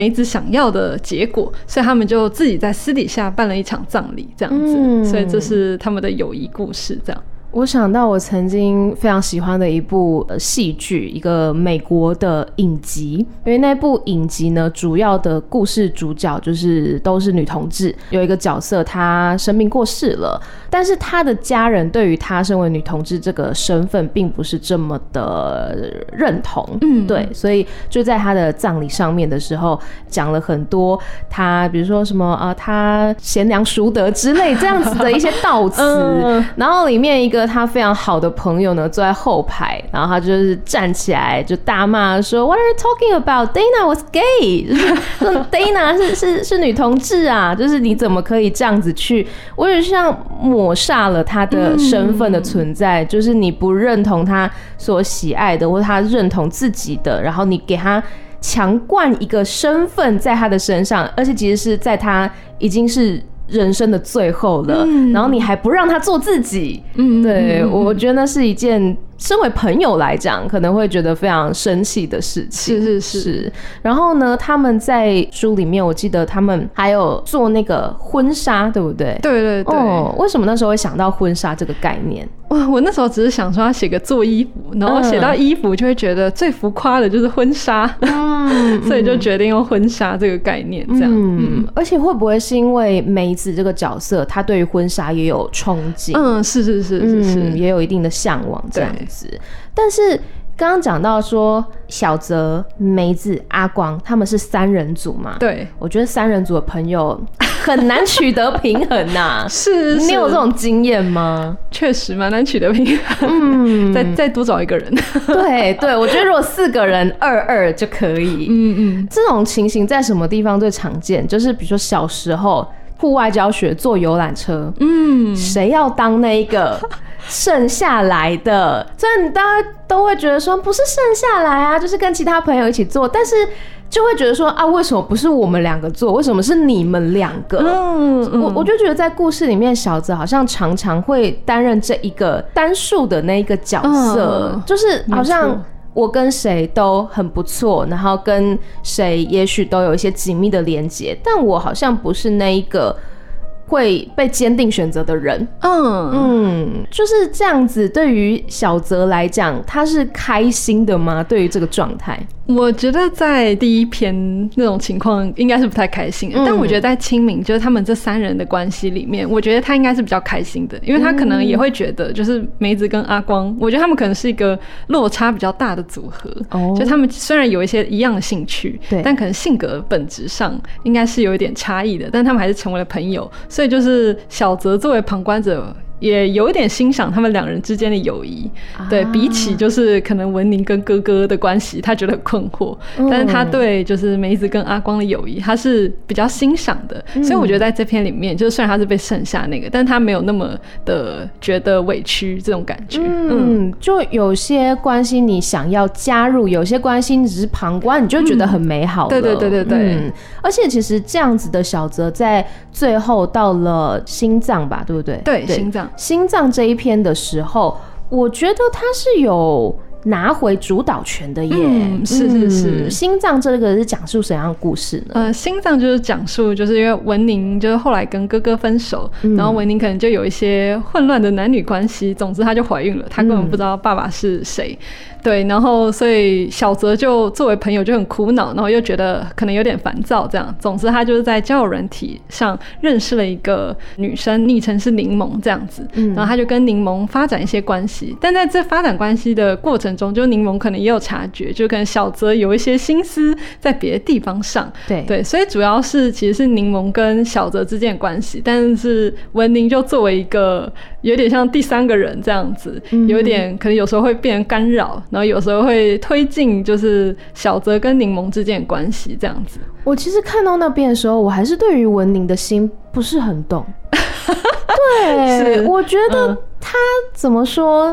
梅子想要的结果，所以他们就自己在私底下办了一场葬礼这样子，所以这是他们的友谊故事这样。 我想到我曾经非常喜欢的一部戏剧，一个美国的影集，因为那部影集呢，主要的故事主角都是女同志，有一个角色她生病过世了，但是她的家人对于她身为女同志这个身份并不是这么的认同，对，所以就在她的葬礼上面的时候讲了很多她比如说什么她贤良淑德之类这样子的一些悼词，然后里面一个他非常好的朋友呢坐在后排，然后他就是站起来就大骂说 What are you talking about? Dana was gay 就是说 Dana 是女同志啊，就是你怎么可以这样子去，我有点像抹煞了他的身份的存在，就是你不认同他所喜爱的，或者他认同自己的，然后你给他强灌一个身份在他的身上，而且其实是在他已经是人生的最后了，然后你还不让他做自己，对，我觉得那是一件身为朋友来讲可能会觉得非常生气的事情。是。然后呢，他们在书里面我记得他们还有做那个婚纱，对不对？ 对。 为什么那时候会想到婚纱这个概念？ 我那时候只是想说要写个做衣服，然后写到衣服就会觉得最浮夸的就是婚纱，所以就决定用婚纱这个概念这样。 而且会不会是因为梅子这个角色他对于婚纱也有憧憬？是，也有一定的向往这样子。但是刚刚讲到说小泽、梅子、阿光他们是三人组嘛？对，我觉得三人组的朋友很难取得平衡啊。是，你有这种经验吗？ 确实蛮难取得平衡。再多找一个人。 对，我觉得如果4个人2-2就可以。这种情形在什么地方最常见？就是比如说小时候户外教学坐游览车，谁要当那一个剩下来的？虽然大家都会觉得说不是剩下来啊，就是跟其他朋友一起坐，但是就会觉得说啊，为什么不是我们2个坐？为什么是你们2个？我就觉得在故事里面，小泽好像常常会担任这一个单数的那一个角色，就是好像我跟谁都很不错，然后跟谁也许都有一些紧密的连结，但我好像不是那一个会被坚定选择的人。就是这样子。对于小泽来讲，他是开心的吗？对于这个状态， 我觉得在第一篇那种情况应该是不太开心的，但我觉得在清明就是他们这3人的关系里面，我觉得他应该是比较开心的，因为他可能也会觉得就是梅子跟阿光，我觉得他们可能是一个落差比较大的组合。就他们虽然有一些一样的兴趣，但可能性格本质上应该是有一点差异的，但他们还是成为了朋友，所以就是小泽作为旁观者也有一点欣赏他们2人之间的友谊。对，比起就是可能文宁跟哥哥的关系他觉得很困惑，但是他对就是梅子跟阿光的友谊他是比较欣赏的。所以我觉得在这篇里面，就是虽然他是被剩下那个，但他没有那么的觉得委屈这种感觉。就有些关系你想要加入，有些关系你只是旁观，你就觉得很美好了。对。而且其实这样子的小泽在最后到了心脏吧，对不对？对，心脏这一篇的时候，我觉得他是有拿回主导权的耶。是。心脏这个是讲述什么样的故事呢？ 心脏就是讲述就是因为文宁就是后来跟哥哥分手，然后文宁可能就有一些混乱的男女关系，总之她就怀孕了，她根本不知道爸爸是谁。对，然后所以小泽就作为朋友就很苦恼，然后又觉得可能有点烦躁这样。总之他就是在交友软体上认识了一个女生，昵称是柠檬这样子，然后他就跟柠檬发展一些关系。但在这发展关系的过程中，就柠檬可能也有察觉，就跟小泽有一些心思在别的地方上。对，所以主要是其实是柠檬跟小泽之间的关系，但是文宁就作为一个有点像第3个人这样子，有点可能有时候会变成干扰，然后有时候会推进就是小泽跟柠檬之间的关系这样子。 我其实看到那边的时候，我还是对于文宁的心不是很懂。对，我觉得他怎么说，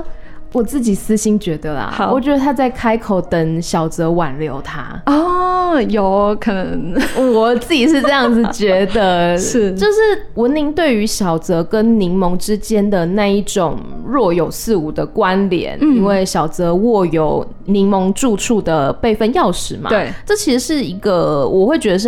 我自己私心觉得啦，我觉得他在开口等小泽挽留他。 哦，有可能， 我自己是这样子觉得， 是就是文宁对于小泽跟柠檬之间的那一种若有似无的关联，因为小泽握有柠檬住处的备份钥匙嘛， 对， 这其实是一个我会觉得是